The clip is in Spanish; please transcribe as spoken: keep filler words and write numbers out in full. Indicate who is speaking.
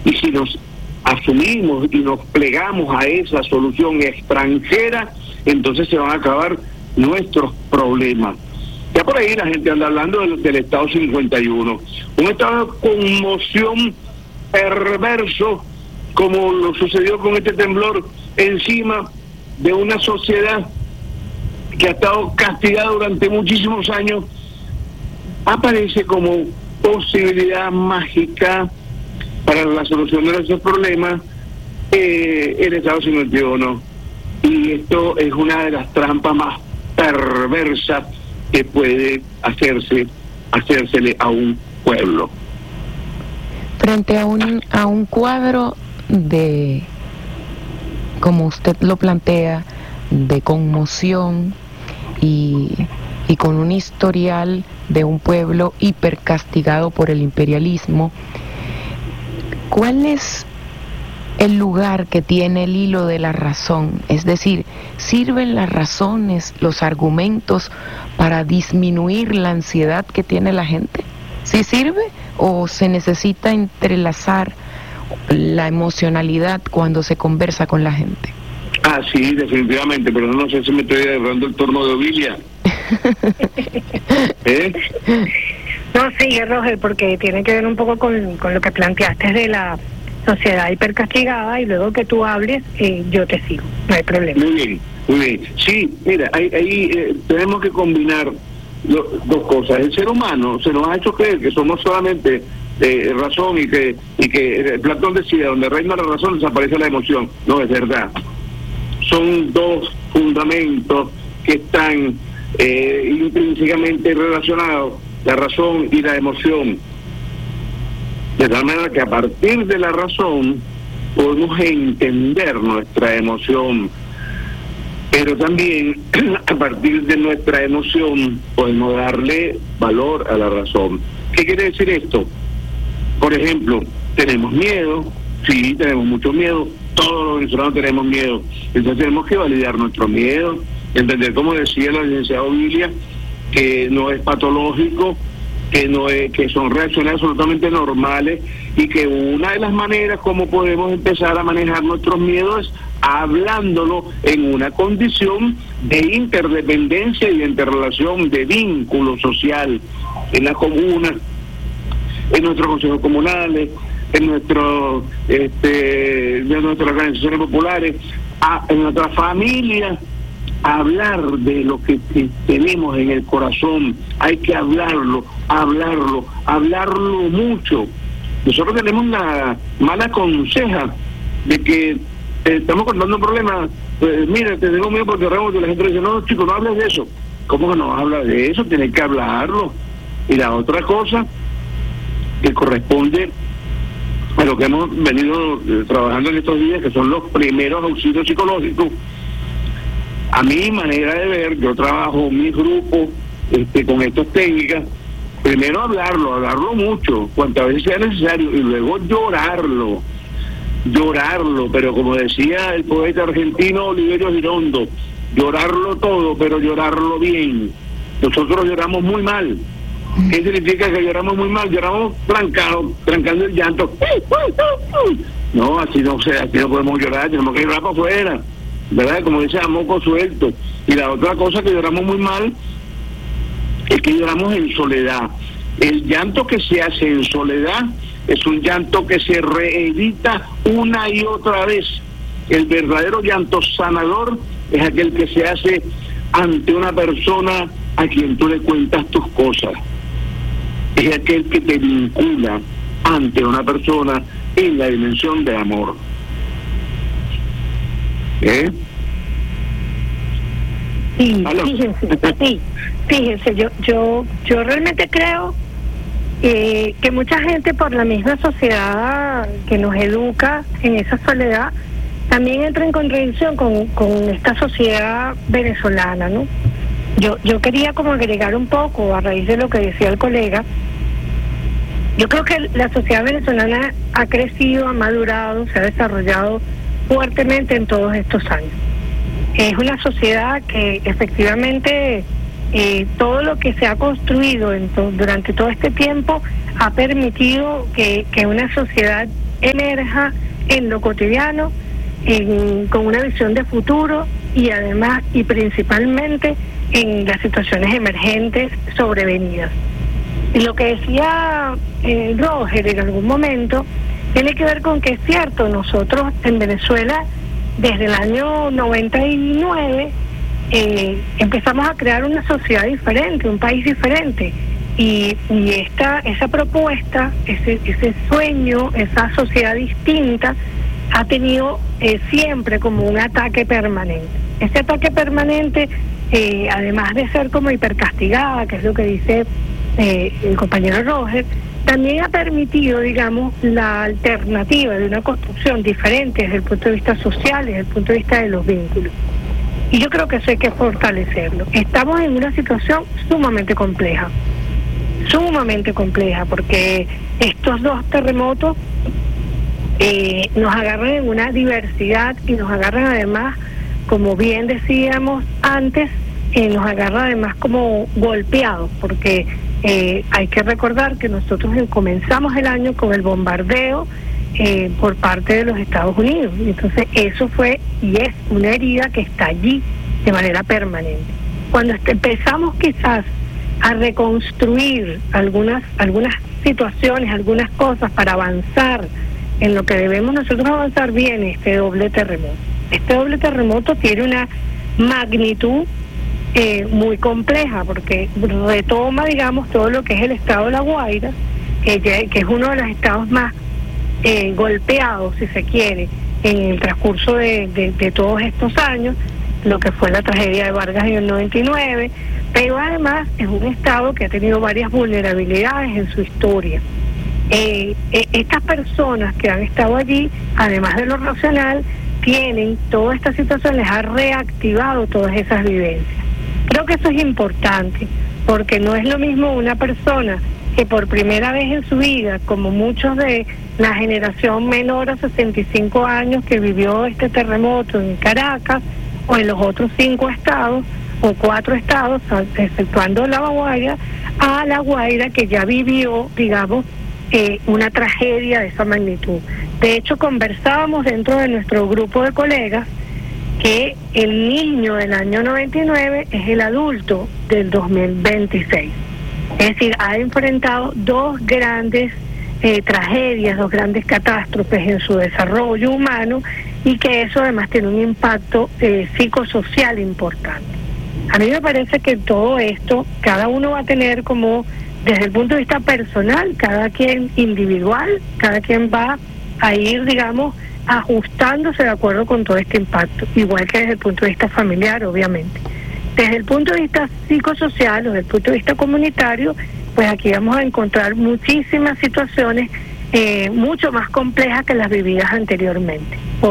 Speaker 1: Y si nos asumimos y nos plegamos a esa solución extranjera, entonces se van a acabar nuestros problemas. Ya por ahí la gente anda hablando del, del Estado cincuenta y uno, un estado de conmoción perverso, como lo sucedió con este temblor, encima de una sociedad que ha estado castigada durante muchísimos años. Aparece como posibilidad mágica para la solución de nuestros problemas eh, el Estado cincuenta y uno. Y esto es una de las trampas más perversas que puede hacerse hacérsele a un pueblo.
Speaker 2: Frente a un a un cuadro de, como usted lo plantea, de conmoción y, y con un historial de un pueblo hipercastigado por el imperialismo, ¿cuál es el lugar que tiene el hilo de la razón? Es decir, ¿sirven las razones, los argumentos para disminuir la ansiedad que tiene la gente? ¿Sí sirve o se necesita entrelazar la emocionalidad cuando se conversa con la gente?
Speaker 1: Ah, sí, definitivamente, pero no sé si me estoy agarrando el turno de Ovilia. ¿Eh?
Speaker 3: No, sigue, Roger, porque tiene que ver un poco con, con lo que planteaste de la sociedad hipercastigada, y luego que tú hables, eh, yo te sigo, no hay problema.
Speaker 1: Muy bien, muy bien. Sí, mira, ahí, ahí eh, tenemos que combinar lo, dos cosas. El ser humano se nos ha hecho creer que somos solamente eh, razón y que, y que eh, Platón decía, donde reina la razón desaparece la emoción. No es verdad. Son dos fundamentos que están eh, intrínsecamente relacionados, la razón y la emoción. De tal manera que a partir de la razón podemos entender nuestra emoción, pero también a partir de nuestra emoción podemos darle valor a la razón. ¿Qué quiere decir esto? Por ejemplo, tenemos miedo, sí, tenemos mucho miedo, todos los venezolanos tenemos miedo, entonces tenemos que validar nuestro miedo, entender, como decía la licenciada Ovilia, que no es patológico, que no es, que son reacciones absolutamente normales, y que una de las maneras como podemos empezar a manejar nuestros miedos es hablándolo en una condición de interdependencia y de interrelación, de vínculo social en la comuna, en nuestros consejos comunales, en nuestro este de nuestras organizaciones populares, a, en nuestra familia. Hablar de lo que, que tenemos en el corazón, hay que hablarlo, hablarlo, hablarlo mucho. Nosotros tenemos una mala conseja de que eh, estamos contando un problema, pues mira, te tengo miedo porque realmente la gente dice, no, chico, no hables de eso. ¿Cómo que no habla de eso? Tienes que hablarlo. Y la otra cosa que corresponde a lo que hemos venido eh, trabajando en estos días, que son los primeros auxilios psicológicos. A mi manera de ver, yo trabajo mi grupo este, con estas técnicas. Primero hablarlo, hablarlo mucho, cuantas veces sea necesario, y luego llorarlo, llorarlo, pero como decía el poeta argentino Oliverio Girondo, llorarlo todo, pero llorarlo bien. Nosotros lloramos muy mal. ¿Qué significa que lloramos muy mal? Lloramos trancado, trancando el llanto. No, así no, se, así no podemos llorar, tenemos que llorar para afuera, ¿verdad? Como dice, a moco suelto. Y la otra cosa que lloramos muy mal es que lloramos en soledad. El llanto que se hace en soledad es un llanto que se reedita una y otra vez. El verdadero llanto sanador es aquel que se hace ante una persona a quien tú le cuentas tus cosas. Es aquel que te vincula ante una persona en la dimensión de amor. ¿Eh?
Speaker 3: Sí, fíjense, sí, fíjense, yo, yo, yo realmente creo eh, que mucha gente, por la misma sociedad que nos educa en esa soledad, también entra en contradicción con, con esta sociedad venezolana, ¿no? Yo, yo quería como agregar un poco a raíz de lo que decía el colega. Yo creo que la sociedad venezolana ha crecido, ha madurado, se ha desarrollado fuertemente en todos estos años. Es una sociedad que efectivamente eh, todo lo que se ha construido en to- durante todo este tiempo ha permitido que, que una sociedad emerja en lo cotidiano, en, con una visión de futuro y además y principalmente en las situaciones emergentes sobrevenidas. Y lo que decía eh, Roger en algún momento tiene que ver con que es cierto, nosotros en Venezuela desde el año noventa y nueve eh, empezamos a crear una sociedad diferente, un país diferente, y, y esta esa propuesta, ese, ese sueño, esa sociedad distinta ha tenido eh, siempre como un ataque permanente. Ese ataque permanente, eh, además de ser como hipercastigada, que es lo que dice eh, el compañero Roger, también ha permitido, digamos, la alternativa de una construcción diferente desde el punto de vista social, desde el punto de vista de los vínculos. Y yo creo que eso hay que fortalecerlo. Estamos en una situación sumamente compleja, sumamente compleja, porque estos dos terremotos eh, nos agarran en una diversidad y nos agarran además, como bien decíamos antes, eh, nos agarran además como golpeados, porque Eh, hay que recordar que nosotros comenzamos el año con el bombardeo eh, por parte de los Estados Unidos. Entonces eso fue y es una herida que está allí de manera permanente. Cuando empezamos quizás a reconstruir algunas, algunas situaciones, algunas cosas para avanzar en lo que debemos nosotros avanzar, viene este doble terremoto. Este doble terremoto tiene una magnitud Eh, muy compleja, porque retoma, digamos, todo lo que es el estado de La Guaira, que, ya, que es uno de los estados más eh, golpeados, si se quiere, en el transcurso de, de, de todos estos años, lo que fue la tragedia de Vargas en el noventa y nueve, pero además es un estado que ha tenido varias vulnerabilidades en su historia. Eh, eh, estas personas que han estado allí, además de lo racional, tienen toda esta situación, les ha reactivado todas esas vivencias. Creo que eso es importante, porque no es lo mismo una persona que por primera vez en su vida, como muchos de la generación menor a sesenta y cinco años que vivió este terremoto en Caracas o en los otros cinco estados o cuatro estados, exceptuando La Guaira, a La Guaira que ya vivió, digamos, eh, una tragedia de esa magnitud. De hecho, conversábamos dentro de nuestro grupo de colegas que el niño del año noventa y nueve es el adulto del dos mil veintiséis. Es decir, ha enfrentado dos grandes eh, tragedias, dos grandes catástrofes en su desarrollo humano, y que eso además tiene un impacto eh, psicosocial importante. A mí me parece que todo esto, cada uno va a tener como, desde el punto de vista personal, cada quien individual, cada quien va a ir, digamos, ajustándose de acuerdo con todo este impacto, igual que desde el punto de vista familiar, obviamente. Desde el punto de vista psicosocial o desde el punto de vista comunitario, pues aquí vamos a encontrar muchísimas situaciones eh, mucho más complejas que las vividas anteriormente.